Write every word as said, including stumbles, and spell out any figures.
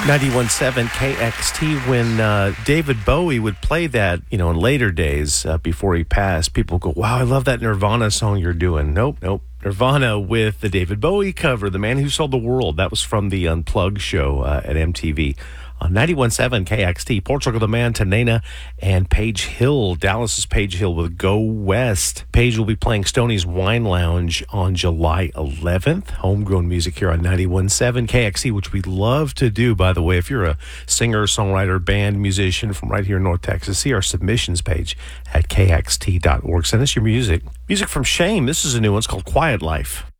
ninety-one point seven K X T. When uh, David Bowie would play that, you know, in later days uh, before he passed, people go, wow, I love that Nirvana song you're doing. Nope, nope. Nirvana with the David Bowie cover, The Man Who Sold the World. That was from the Unplugged show uh, at M T V. On ninety-one point seven K X T, Portugal the Man, Tanena, and Page Hill. Dallas's Page Hill with Go West. Page will be playing Stoney's Wine Lounge on July eleventh. Homegrown music here on ninety-one point seven K X T, which we love to do, by the way. If you're a singer, songwriter, band, musician from right here in North Texas, see our submissions page at K X T dot org. Send us your music. Music from Shame. This is a new one. It's called Quiet Life.